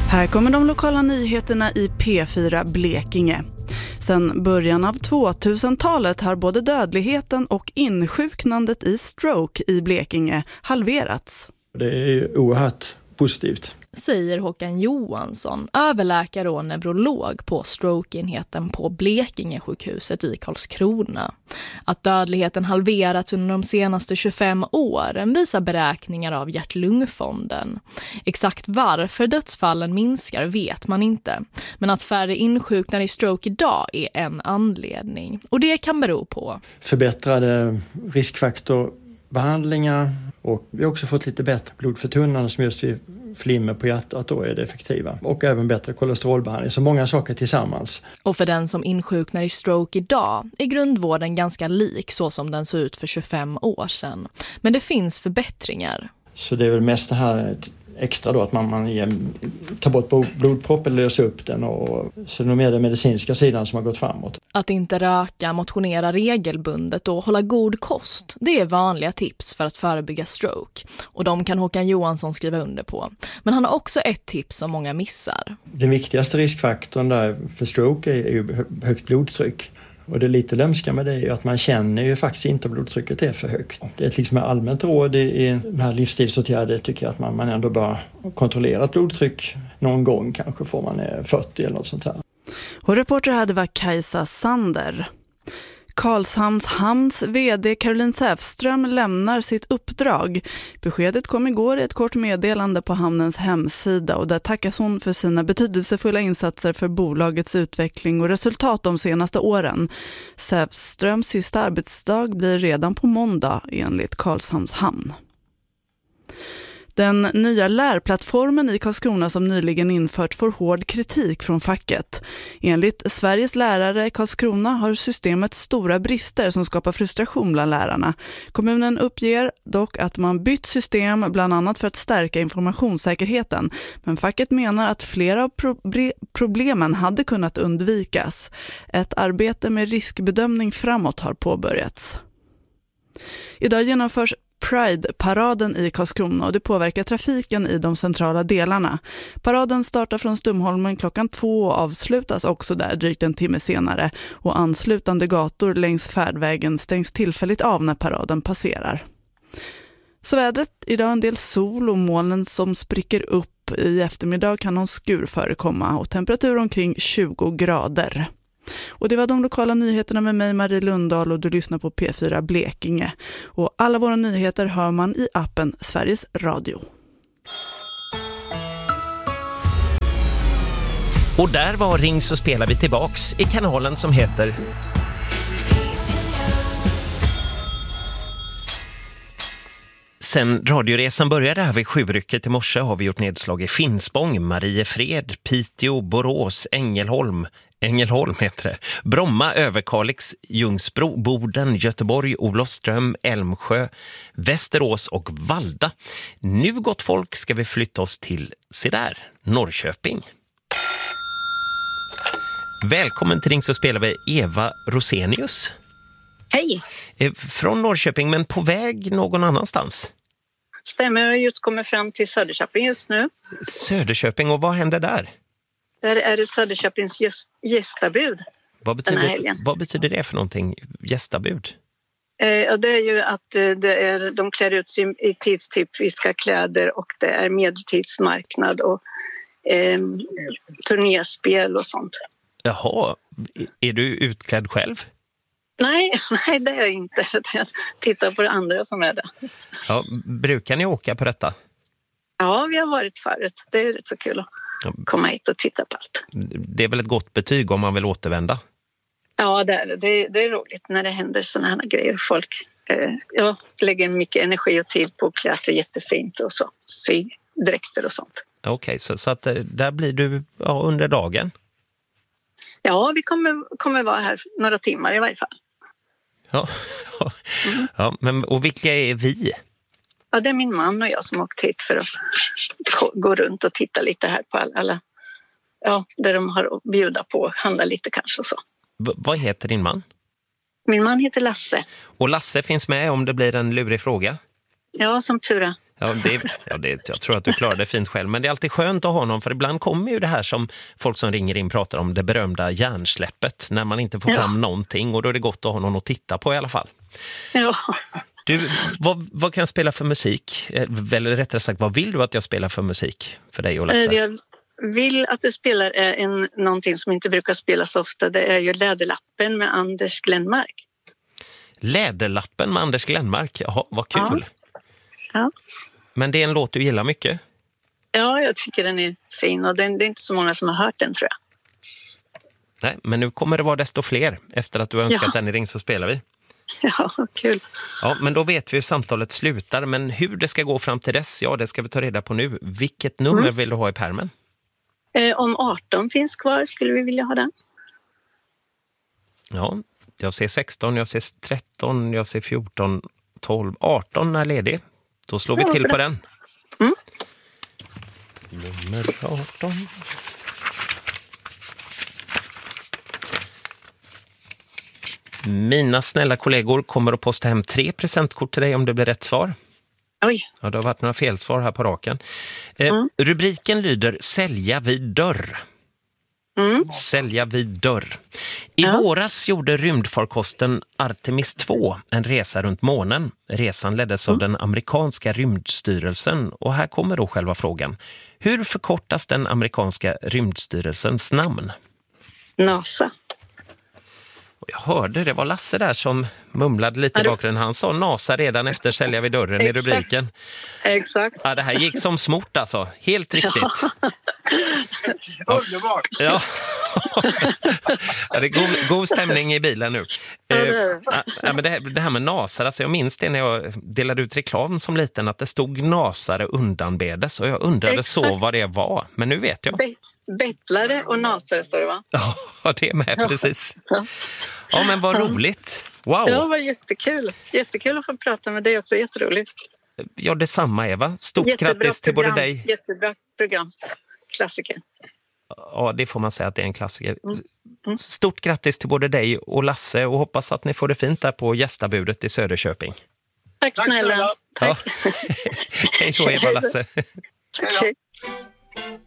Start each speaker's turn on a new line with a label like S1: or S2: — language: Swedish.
S1: Här kommer de lokala nyheterna i P4 Blekinge. Sedan början av 2000-talet har både dödligheten och insjuknandet i stroke i Blekinge halverats.
S2: Det är oerhört positivt,
S3: säger Håkan Johansson, överläkare och neurolog på strokeenheten på Blekinge-sjukhuset i Karlskrona. Att dödligheten halverats under de senaste 25 åren visar beräkningar av Hjärt-lungfonden. Exakt varför dödsfallen minskar vet man inte, men att färre insjuknar i stroke idag är en anledning. Och det kan bero på
S2: förbättrade riskfaktorbehandlingar, och vi har också fått lite bättre blodförtunnande som just vid flimmer på hjärtat, då är det effektiva. Och även bättre kolesterolbehandling, så många saker tillsammans.
S3: Och för den som insjuknar i stroke idag är grundvården ganska lik så som den såg ut för 25 år sedan. Men det finns förbättringar.
S2: Så det är väl mest det här extra då, att man tar bort blodpropp eller löser upp den, och så det är mer den medicinska sidan som har gått framåt.
S3: Att inte röka, motionera regelbundet och hålla god kost, det är vanliga tips för att förebygga stroke. Och de kan Håkan Johansson skriva under på. Men han har också ett tips som många missar.
S2: Den viktigaste riskfaktorn där för stroke är ju högt blodtryck. Och det lite lömska med det är ju att man känner ju faktiskt inte om blodtrycket är för högt. Det är liksom ett allmänt råd i den här livsstilsåtgärden, tycker jag, att man ändå bör kontrollera ett blodtryck någon gång, kanske får man 40 eller något sånt här.
S1: Och reporter hade var Kajsa Sander. Karlshamns hamns vd Caroline Säfström lämnar sitt uppdrag. Beskedet kom igår i ett kort meddelande på hamnens hemsida, och där tackas hon för sina betydelsefulla insatser för bolagets utveckling och resultat de senaste åren. Säfströms sista arbetsdag blir redan på måndag enligt Karlshamns hamn. Den nya lärplattformen i Karlskrona som nyligen infört får hård kritik från facket. Enligt Sveriges lärare i Karlskrona har systemet stora brister som skapar frustration bland lärarna. Kommunen uppger dock att man bytt system bland annat för att stärka informationssäkerheten. Men facket menar att flera av problemen hade kunnat undvikas. Ett arbete med riskbedömning framåt har påbörjats. Idag genomförs Pride-paraden i Karlskrona, och det påverkar trafiken i de centrala delarna. Paraden startar från Stumholmen 2:00 och avslutas också där drygt en timme senare, och anslutande gator längs färdvägen stängs tillfälligt av när paraden passerar. Så vädret, idag en del sol och molnen som spricker upp. I eftermiddag kan någon skur förekomma och temperatur omkring 20 grader. Och det var de lokala nyheterna med mig, Marie Lundahl, och du lyssnar på P4 Blekinge. Och alla våra nyheter hör man i appen Sveriges Radio.
S4: Och där var Ring så spelar vi tillbaks i kanalen som heter... Sen radioresan började här vid 7-rycket i morse har vi gjort nedslag i Finspång, Mariefred, Piteå, Borås, Ängelholm heter det. Bromma, Överkalix, Ljungsbro, Boden, Göteborg, Olofström, Älmsjö, Västerås och Valda. Nu, gott folk, ska vi flytta oss till Norrköping. Välkommen till Ring så spelar vi Eva Rosenius.
S5: Hej.
S4: Från Norrköping, men på väg någon annanstans.
S5: Stämmer, jag just kommer fram till Söderköping just nu.
S4: Söderköping, och vad händer där?
S5: Där är det Söderköpings gästabud.
S4: Vad betyder det för någonting, gästabud?
S5: Det är ju att de klär ut sig i tidstypiska kläder, och det är medeltidsmarknad och turnéspel och sånt.
S4: Jaha, är du utklädd själv?
S5: Nej, det är jag inte. Jag tittar på det andra som är det.
S4: Ja, brukar ni åka på detta?
S5: Ja, vi har varit förut. Det är rätt så kul att komma hit och titta på allt.
S4: Det är väl ett gott betyg om man vill återvända?
S5: Ja, det är roligt när det händer såna här grejer. Folk lägger mycket energi och tid på att klä sig jättefint och så. Sy dräkter och sånt.
S4: Okej, så att där blir du under dagen?
S5: Ja, vi kommer vara här några timmar i varje fall.
S4: Ja, men och vilka är vi?
S5: Ja, det är min man och jag som åkt hit för att gå runt och titta lite här på alla, där de har att bjuda på, handla lite kanske och så.
S4: Vad heter din man?
S5: Min man heter Lasse.
S4: Och Lasse finns med om det blir en lurig fråga?
S5: Ja, som tur är.
S4: Jag tror att du klarar det fint själv. Men det är alltid skönt att ha någon, för ibland kommer ju det här som folk som ringer in pratar om, det berömda hjärnsläppet, när man inte får fram någonting, och då är det gott att ha någon att titta på i alla fall.
S5: Ja.
S4: Du, vad kan jag spela för musik? Eller rättare sagt, vad vill du att jag spelar för musik för dig och Lasse?
S5: Jag vill att du spelar någonting som inte brukar spelas ofta. Det är ju Läderlappen med Anders Glenmark.
S4: Läderlappen med Anders Glenmark, jaha, vad kul.
S5: Ja.
S4: Men det är en låt du gillar mycket?
S5: Ja, jag tycker den är fin, och det är inte så många som har hört den, tror jag.
S4: Nej, men nu kommer det vara desto fler. Efter att du önskat den i Ring så spelar vi.
S5: Ja, kul.
S4: Ja, men då vet vi hur samtalet slutar. Men hur det ska gå fram till dess, det ska vi ta reda på nu. Vilket nummer vill du ha i pärmen?
S5: Om 18 finns kvar skulle vi vilja ha den.
S4: Ja, jag ser 16, jag ser 13, jag ser 14, 12, 18 är ledig. Då slår vi till på den. Nummer 18. Mina snälla kollegor kommer att posta hem 3 presentkort till dig om det blir rätt svar.
S5: Oj.
S4: Ja, det har varit några felsvar här på raken. Rubriken lyder Sälja vid dörr. Sälja vid dörr. I våras gjorde rymdfarkosten Artemis 2 en resa runt månen. Resan leddes av den amerikanska rymdstyrelsen, och här kommer då själva frågan. Hur förkortas den amerikanska rymdstyrelsens namn?
S5: NASA.
S4: Och jag hörde, det var Lasse där som mumlade lite i bakgrunden. Han sa NASA redan efter Sälja vid dörren i rubriken.
S5: Exakt.
S4: Ja, det här gick som smort alltså. Helt riktigt.
S6: Underbart!
S4: Ja. Det är god stämning i bilen nu. Men det här med NASA, alltså jag minns det när jag delade ut reklam som liten, att det stod nasare undanbedes, och jag undrade så vad det var. Men nu vet jag.
S5: Bettlare och nasare står det, va?
S4: Ja, det är med, precis. Ja, men vad roligt. Wow.
S5: Ja, det var jättekul. Jättekul att få prata med dig också, jätteroligt.
S4: Ja, detsamma Eva. Stort grattis till både dig.
S5: Jättebra program. Klassiker.
S4: Ja, det får man säga att det är en klassiker. Stort grattis till både dig och Lasse, och hoppas att ni får det fint där på gästabudet i Söderköping.
S5: Tack snälla.
S4: Tack. Ja. Hej då Eva och Lasse.
S5: Hej då.